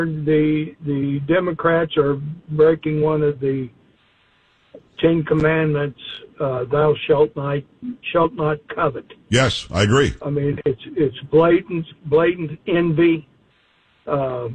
the Democrats are breaking one of the 10 Commandments, thou shalt not covet. Yes, I agree. I mean, it's blatant envy, and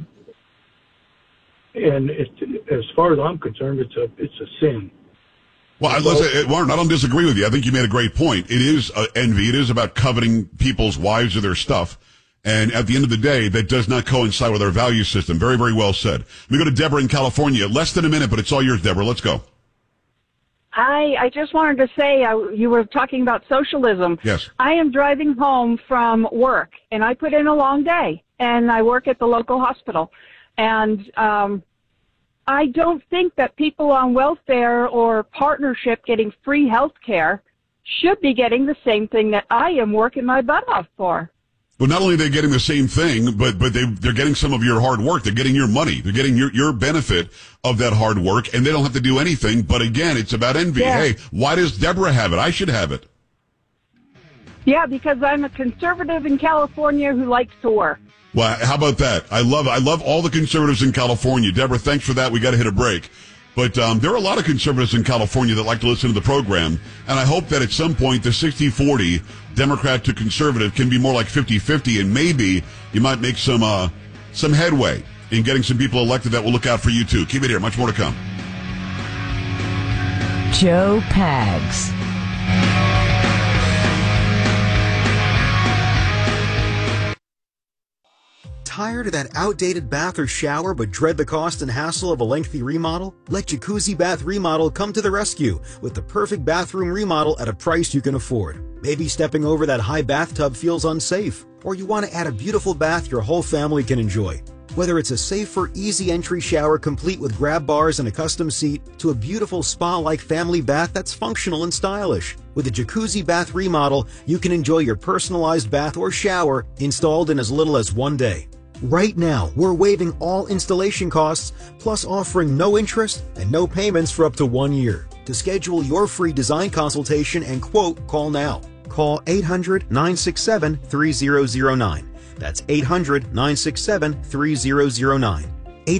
as far as I'm concerned, it's a sin. Well, listen, Warren, I don't disagree with you. I think you made a great point. It is envy. It is about coveting people's wives or their stuff. And at the end of the day, that does not coincide with our value system. Very, very well said. We go to Deborah in California. Less than a minute, but it's all yours, Deborah. Let's go. Hi, I just wanted to say, you were talking about socialism. Yes. I am driving home from work, and I put in a long day, and I work at the local hospital. And I don't think that people on welfare or partnership getting free health care should be getting the same thing that I am working my butt off for. Well, not only are they getting the same thing, but they're getting some of your hard work. They're getting your money. They're getting your benefit of that hard work, and they don't have to do anything. But again, it's about envy. Yeah. Hey, why does Deborah have it? I should have it. Yeah, because I'm a conservative in California who likes to work. Well, how about that? I love all the conservatives in California. Deborah, thanks for that. We got to hit a break. But there are a lot of conservatives in California that like to listen to the program, and I hope that at some point the 60-40 Democrat to conservative can be more like 50-50, and maybe you might make some headway in getting some people elected that will look out for you too. Keep it here. Much more to come. Joe Pags. Tired of that outdated bath or shower but dread the cost and hassle of a lengthy remodel? Let Jacuzzi Bath Remodel come to the rescue with the perfect bathroom remodel at a price you can afford. Maybe stepping over that high bathtub feels unsafe, or you want to add a beautiful bath your whole family can enjoy. Whether it's a safer, easy entry shower complete with grab bars and a custom seat, to a beautiful spa-like family bath that's functional and stylish. With a Jacuzzi Bath Remodel, you can enjoy your personalized bath or shower installed in as little as 1 day. Right now, we're waiving all installation costs, plus offering no interest and no payments for up to 1 year. To schedule your free design consultation and quote, call now. Call 800-967-3009. That's 800-967-3009.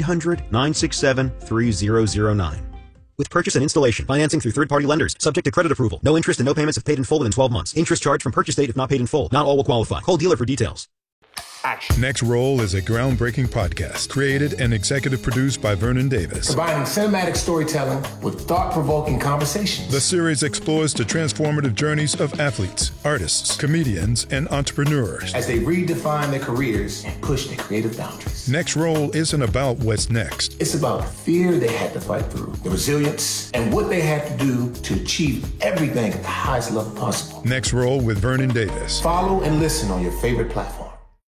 800-967-3009. With purchase and installation, financing through third-party lenders, subject to credit approval. No interest and no payments if paid in full within 12 months. Interest charged from purchase date if not paid in full. Not all will qualify. Call dealer for details. Action. Next Roll is a groundbreaking podcast created and executive produced by Vernon Davis. Combining cinematic storytelling with thought-provoking conversations. The series explores the transformative journeys of athletes, artists, comedians, and entrepreneurs as they redefine their careers and push their creative boundaries. Next Roll isn't about what's next. It's about the fear they had to fight through, the resilience, and what they had to do to achieve everything at the highest level possible. Next Roll with Vernon Davis. Follow and listen on your favorite platform.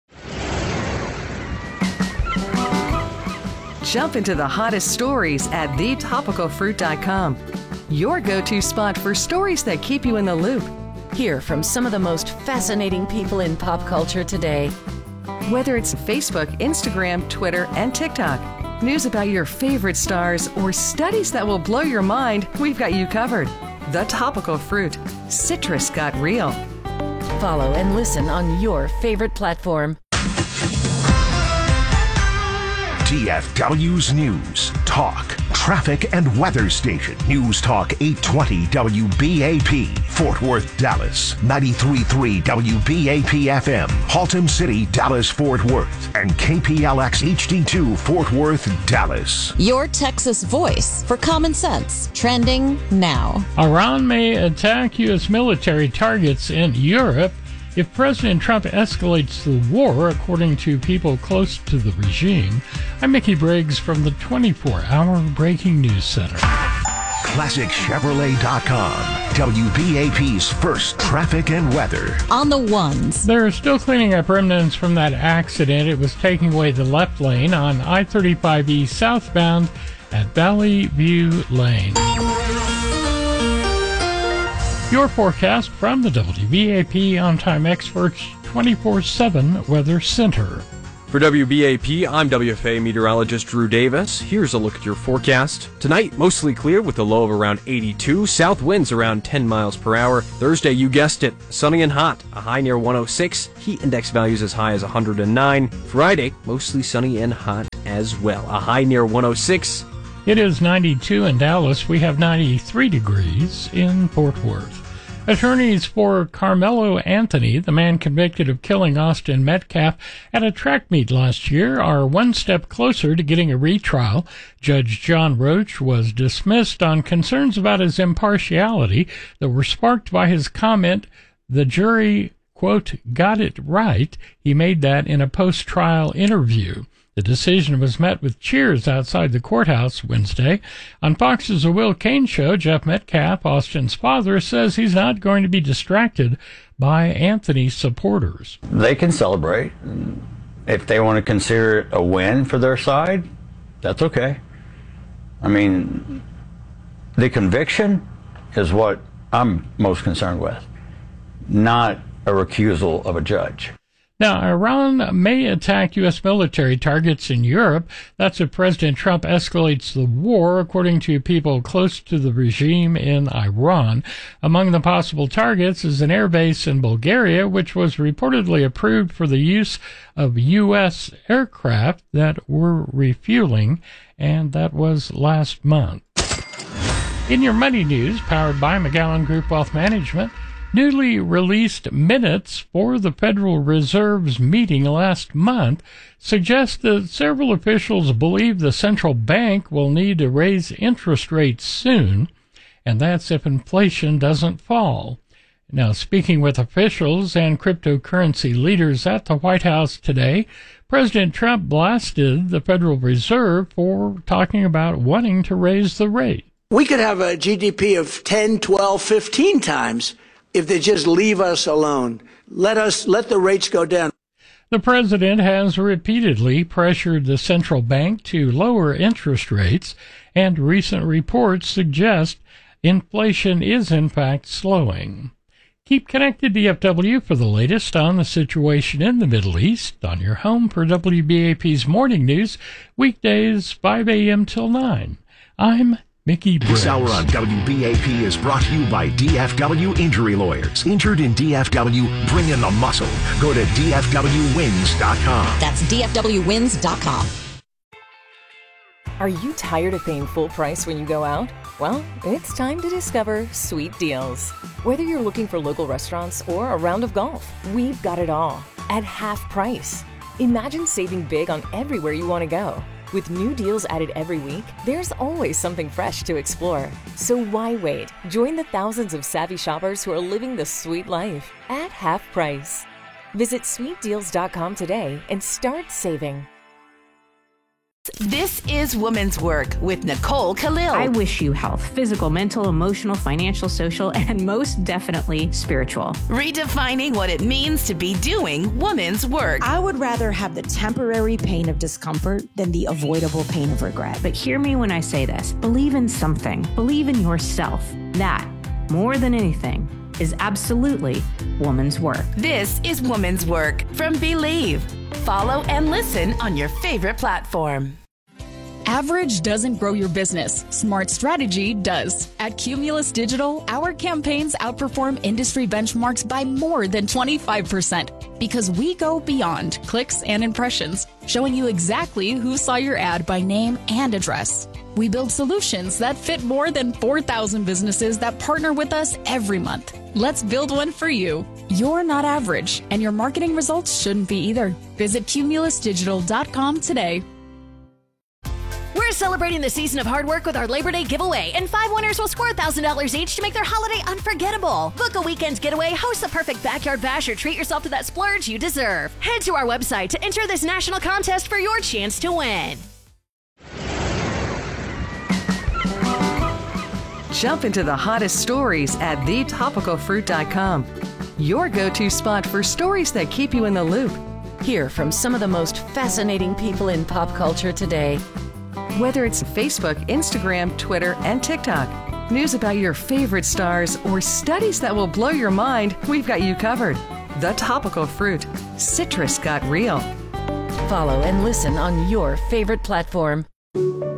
Jump into the hottest stories at thetopicalfruit.com. Your go-to spot for stories that keep you in the loop. Hear from some of the most fascinating people in pop culture today. Whether it's Facebook, Instagram, Twitter, and TikTok, news about your favorite stars, or studies that will blow your mind, we've got you covered. The Topical Fruit. Citrus got real. Follow and listen on your favorite platform. DFW's News, Talk, Traffic, and Weather Station. News Talk 820 WBAP, Fort Worth, Dallas. 93.3 WBAP FM, Haltom City, Dallas, Fort Worth. And KPLX HD2, Fort Worth, Dallas. Your Texas voice for common sense. Trending now. Iran may attack U.S. military targets in Europe if President Trump escalates the war, according to people close to the regime. I'm Mickey Briggs from the 24-hour Breaking News Center. ClassicChevrolet.com, WBAP's first traffic and weather. On the ones. They're still cleaning up remnants from that accident. It was taking away the left lane on I-35E southbound at Valley View Lane. Your forecast from the WBAP On Time Experts 24/7 Weather Center. For WBAP, I'm WFA meteorologist Drew Davis. Here's a look at your forecast. Tonight, mostly clear with a low of around 82. South winds around 10 miles per hour. Thursday, you guessed it, sunny and hot. A high near 106. Heat index values as high as 109. Friday, mostly sunny and hot as well. A high near 106. It is 92 in Dallas. We have 93 degrees in Fort Worth. Attorneys for Carmelo Anthony, the man convicted of killing Austin Metcalf at a track meet last year, are one step closer to getting a retrial. Judge John Roach was dismissed on concerns about his impartiality that were sparked by his comment, the jury, quote, got it right. He made that in a post-trial interview. The decision was met with cheers outside the courthouse Wednesday. On Fox's The Will Cain Show, Jeff Metcalf, Austin's father, says he's not going to be distracted by Anthony's supporters. They can celebrate. If they want to consider it a win for their side, that's okay. I mean, the conviction is what I'm most concerned with, not a recusal of a judge. Now, Iran may attack U.S. military targets in Europe. That's if President Trump escalates the war, according to people close to the regime in Iran. Among the possible targets is an airbase in Bulgaria, which was reportedly approved for the use of U.S. aircraft that were refueling, and that was last month. In your money news, powered by McGowan Group Wealth Management, newly released minutes for the Federal Reserve's meeting last month suggest that several officials believe the central bank will need to raise interest rates soon, and that's if inflation doesn't fall. Now, speaking with officials and cryptocurrency leaders at the White House today, President Trump blasted the Federal Reserve for talking about wanting to raise the rate. We could have a GDP of 10, 12, 15 times if they just leave us alone. Let the rates go down. The president has repeatedly pressured the central bank to lower interest rates, and recent reports suggest inflation is in fact slowing. Keep connected to DFW for the latest on the situation in the Middle East on your home for WBAP's Morning News, weekdays 5 a.m. till 9. I'm Mickey Briggs. This hour on WBAP is brought to you by DFW Injury Lawyers. Injured in DFW, bring in the muscle. Go to DFWWins.com. That's DFWWins.com. Are you tired of paying full price when you go out? Well, it's time to discover Sweet Deals. Whether you're looking for local restaurants or a round of golf, we've got it all at half price. Imagine saving big on everywhere you want to go. With new deals added every week, there's always something fresh to explore. So why wait? Join the thousands of savvy shoppers who are living the sweet life at half price. Visit sweetdeals.com today and start saving. This is Woman's Work with Nicole Khalil. I wish you health, physical, mental, emotional, financial, social, and most definitely spiritual. Redefining what it means to be doing woman's work. I would rather have the temporary pain of discomfort than the avoidable pain of regret. But hear me when I say this. Believe in something. Believe in yourself. That, more than anything, is absolutely woman's work. This is Woman's Work from Believe. Follow and listen on your favorite platform. Average doesn't grow your business. Smart strategy does. At Cumulus Digital, our campaigns outperform industry benchmarks by more than 25% because we go beyond clicks and impressions, showing you exactly who saw your ad by name and address. We build solutions that fit more than 4,000 businesses that partner with us every month. Let's build one for you. You're not average, and your marketing results shouldn't be either. Visit cumulusdigital.com today. We're celebrating the season of hard work with our Labor Day giveaway, and 5 winners will score $1,000 each to make their holiday unforgettable. Book a weekend getaway, host the perfect backyard bash, or treat yourself to that splurge you deserve. Head to our website to enter this national contest for your chance to win. Jump into the hottest stories at thetopicalfruit.com. Your go-to spot for stories that keep you in the loop. Hear from some of the most fascinating people in pop culture today. Whether it's Facebook, Instagram, Twitter, and TikTok, news about your favorite stars, or studies that will blow your mind, we've got you covered. The Topical Fruit. Citrus got real. Follow and listen on your favorite platform.